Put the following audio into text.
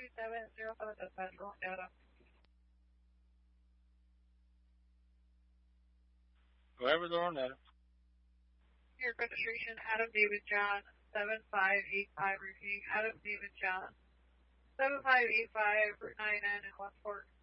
2707 dispatch, wrong data. Whoever they're on data. Your registration, Adam David John, 7585, repeating, Adam David John, 7585, Route 9N in Westport.